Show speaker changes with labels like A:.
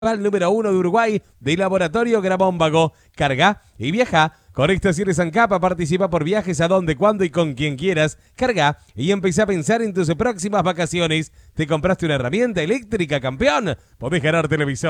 A: el número 1 de Uruguay de Laboratorio Gramómbago. Carga y viaja. Con Estaciones ANCAP participa por viajes a donde, cuándo y con quien quieras. Carga y empezá a pensar en tus próximas vacaciones. ¿Te compraste una herramienta eléctrica, campeón? Podés ganar televisor.